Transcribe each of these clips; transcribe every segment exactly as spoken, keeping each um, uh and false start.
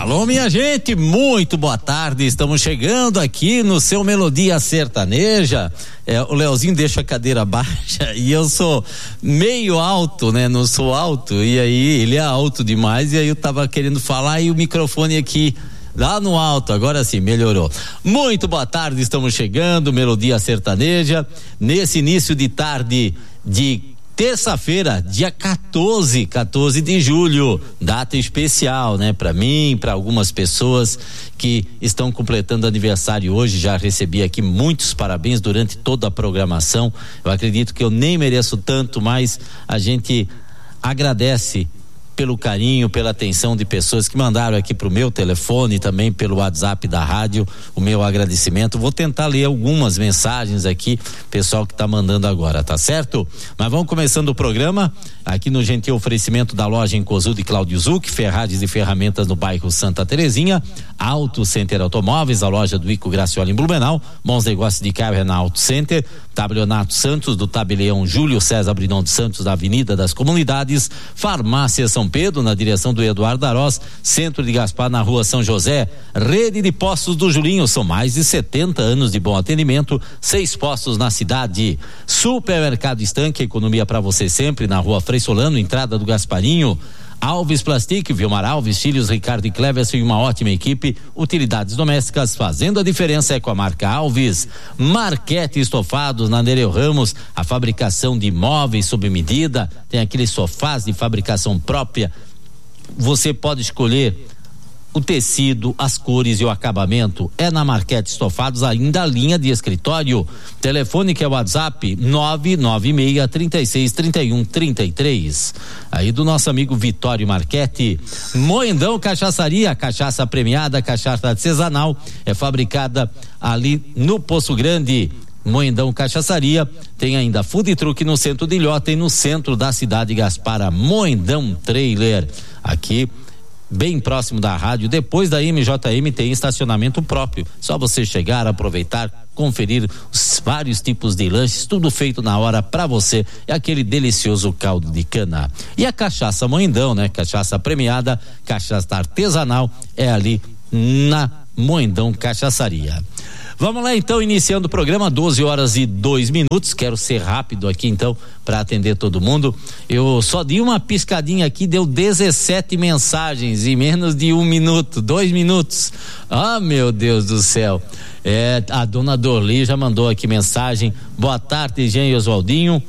Alô, minha gente, muito boa tarde. Estamos chegando aqui no seu Melodia Sertaneja. É, o Leozinho deixa a cadeira baixa e eu sou meio alto, né? Não sou alto. E aí ele é alto demais. E aí eu tava querendo falar e o microfone aqui lá no alto, agora sim, melhorou. Muito boa tarde, estamos chegando, Melodia Sertaneja, nesse início de tarde de terça-feira, dia quatorze, quatorze de julho, data especial, né? Para mim, para algumas pessoas que estão completando aniversário hoje, já recebi aqui muitos parabéns durante toda a programação. Eu acredito que eu nem mereço tanto, mas a gente agradece pelo carinho, pela atenção de pessoas que mandaram aqui pro meu telefone, também pelo WhatsApp da rádio, o meu agradecimento. Vou tentar ler algumas mensagens aqui, pessoal que tá mandando agora, tá certo? Mas vamos começando o programa, aqui no gentil oferecimento da loja em Cozudo e Cláudio Zuc, ferragens e ferramentas no bairro Santa Terezinha, Auto Center Automóveis, a loja do Ico Gracioli em Blumenau, bons negócios de carro é na Auto Center, Tabelionato Santos, do Tabelião Júlio César Brinão de Santos, da Avenida das Comunidades, Farmácia São Pedro, na direção do Eduardo Darós, Centro de Gaspar, na rua São José, Rede de Postos do Julinho, são mais de setenta anos de bom atendimento, seis postos na cidade. Supermercado Estanque, economia para você sempre, na rua Frei Solano, entrada do Gasparinho. Alves Plastic, Vilmar Alves, filhos Ricardo e Cleverson e uma ótima equipe, utilidades domésticas, fazendo a diferença é com a marca Alves. Marquete Estofados, na Nereu Ramos, a fabricação de móveis sob medida, tem aqueles sofás de fabricação própria, você pode escolher o tecido, as cores e o acabamento, é na Marquete Estofados, ainda a linha de escritório. Telefone que é o WhatsApp nove nove seis, três seis, três um, três três. Aí do nosso amigo Vitório Marquete. Moendão Cachaçaria, cachaça premiada, cachaça artesanal, é fabricada ali no Poço Grande. Moendão Cachaçaria, tem ainda food truck no centro de Ilhota e no centro da cidade Gaspar, Moendão Trailer, aqui bem próximo da rádio. Depois da M J M tem estacionamento próprio, só você chegar, aproveitar, conferir os vários tipos de lanches, tudo feito na hora pra você, é aquele delicioso caldo de cana. E a cachaça Moendão, né? Cachaça premiada, cachaça artesanal, é ali na Moendão Cachaçaria. Vamos lá então, iniciando o programa, doze horas e dois minutos. Quero ser rápido aqui então para atender todo mundo. Eu só dei uma piscadinha aqui, deu dezessete mensagens em menos de um minuto, dois minutos. Ah, meu Deus do céu. É, a dona Dorli já mandou aqui mensagem. Boa tarde, Jean e Oswaldinho.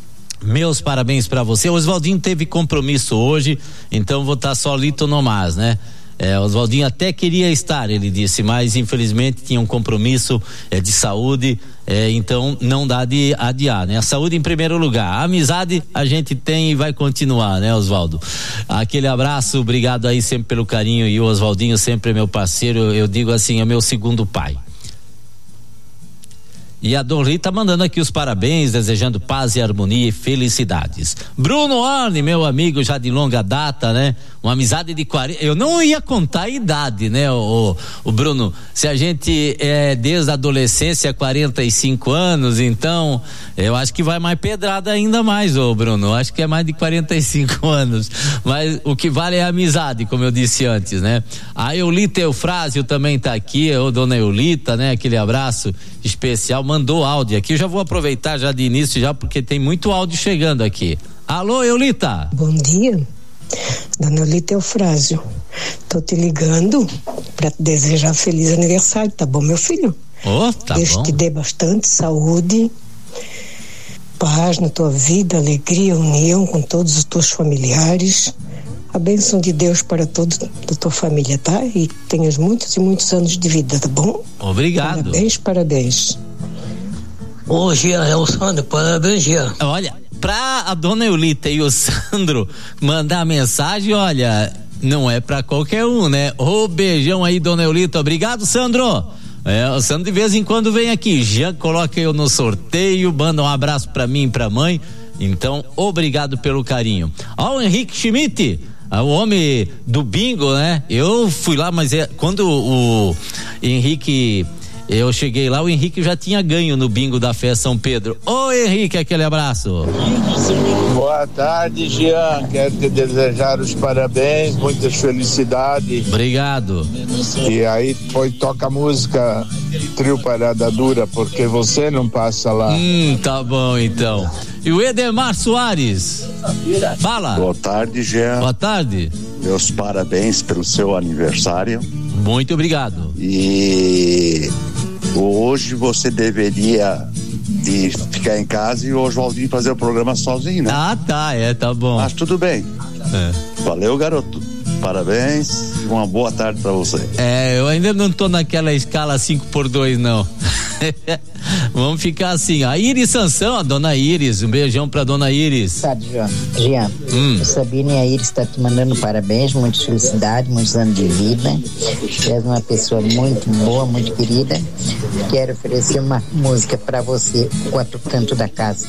Meus parabéns para você. O Oswaldinho teve compromisso hoje, então vou estar só lito no mais, né? É, Oswaldinho até queria estar, ele disse, mas infelizmente tinha um compromisso é, de saúde, é, então não dá de adiar, né? A saúde em primeiro lugar, a amizade a gente tem e vai continuar, né, Oswaldo? Aquele abraço, obrigado aí sempre pelo carinho, e o Oswaldinho sempre é meu parceiro, eu, eu digo assim, é meu segundo pai. E a Dom Rita mandando aqui os parabéns, desejando paz e harmonia e felicidades. Bruno Orne, meu amigo já de longa data, né? Uma amizade de quarenta. Eu não ia contar a idade, né, o, o Bruno? Se a gente é desde a adolescência, quarenta e cinco anos, então eu acho que vai mais pedrada ainda mais, ô Bruno. Eu acho que é mais de quarenta e cinco anos. Mas o que vale é a amizade, como eu disse antes, né? A Eulita Eufrásio também tá aqui, ô dona Eulita, né? Aquele abraço especial. Mandou áudio aqui, eu já vou aproveitar já de início já, porque tem muito áudio chegando aqui. Alô, Eulita. Bom dia, dona Eulita Eufrásio, tô te ligando para te desejar feliz aniversário, tá bom, meu filho? Oh, tá Deus bom. te dê bastante saúde, paz na tua vida, alegria, união com todos os teus familiares, a bênção de Deus para toda a tua família, tá? E tenhas muitos e muitos anos de vida, tá bom? Obrigado. Parabéns, parabéns. Ô, Gia, é o Sandro, parabéns, Gia. Olha, pra a dona Eulita e o Sandro mandar mensagem, olha, não é pra qualquer um, né? Ô, beijão aí, dona Eulita, obrigado, Sandro. É, o Sandro de vez em quando vem aqui, já coloca eu no sorteio, manda um abraço pra mim e pra mãe, então, obrigado pelo carinho. Ó, o Henrique Schmidt, o homem do bingo, né? Eu fui lá, mas é, quando o Henrique Eu cheguei lá, o Henrique já tinha ganho no bingo da festa São Pedro. Ô Henrique, aquele abraço. Boa tarde, Jean. Quero te desejar os parabéns, muitas felicidades. Obrigado. E aí depois toca a música Trio Parada Dura, porque você não passa lá. Hum, tá bom então. E o Edemar Soares? Fala. Boa tarde, Jean. Boa tarde. Meus parabéns pelo seu aniversário. Muito obrigado. E hoje você deveria de ficar em casa e o Oswaldinho fazer o programa sozinho, né? Ah, tá, é, tá bom. Mas tudo bem. É. Valeu, garoto. Parabéns e uma boa tarde pra você. É, eu ainda não tô naquela escala cinco por dois, não. Vamos ficar assim. A Iris Sansão, a dona Iris, um beijão pra dona Iris. Sabe, João? Jean, hum. o Sabine e a Iris tá te mandando parabéns, muita felicidade, muitos anos de vida. Tu és uma pessoa muito boa, muito querida. Quero oferecer uma música pra você, Quatro Cantos da Casa.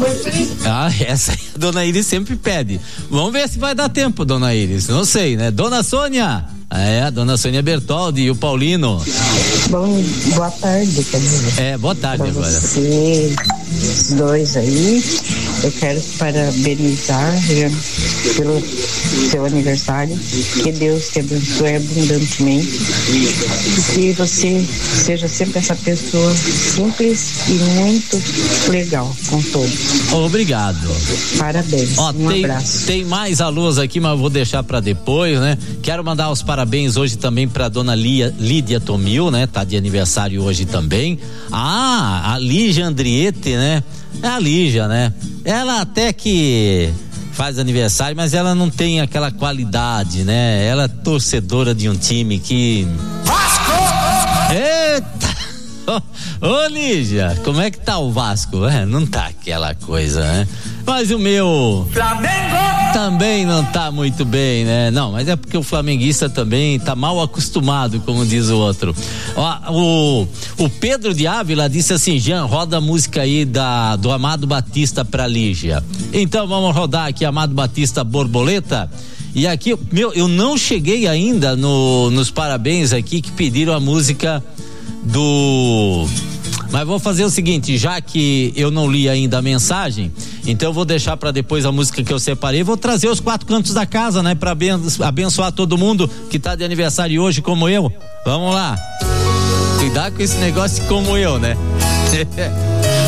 Ah, essa aí a dona Iris sempre pede. Vamos ver se vai dar tempo, dona Iris. Não sei, né? Dona Sônia. É, a dona Sônia Bertoldi e o Paulino. Bom, boa tarde, quer dizer. É, boa tarde pra agora. Você, os dois aí, eu quero parabenizar já, pelo seu aniversário. Que Deus te abençoe abundantemente. E que você seja sempre essa pessoa simples e muito legal com todos. Obrigado. Parabéns. Ó, um tem, abraço. Tem mais alôs aqui, mas eu vou deixar pra depois, né? Quero mandar os parabéns hoje também pra dona Lia, Lídia Tomil, né? Tá de aniversário hoje também. Ah, a Lígia Andriete, né? É a Lígia, né? Ela até que faz aniversário, mas ela não tem aquela qualidade, né? Ela é torcedora de um time que... Vasco! Eita! Ô, ô Lígia, como é que tá o Vasco? É, não tá aquela coisa, né? Mas o meu Flamengo também não tá muito bem, né? Não, mas é porque o flamenguista também tá mal acostumado, como diz o outro. Ó, o, o Pedro de Ávila disse assim: Jean, roda a música aí da, do Amado Batista pra Lígia. Então vamos rodar aqui Amado Batista Borboleta. E aqui, meu, eu não cheguei ainda no, nos parabéns aqui que pediram a música do... Mas vou fazer o seguinte, já que eu não li ainda a mensagem, então eu vou deixar para depois a música que eu separei, vou trazer os quatro cantos da casa, né, para abençoar todo mundo que tá de aniversário hoje como eu. Vamos lá. Cuidar com esse negócio como eu, né?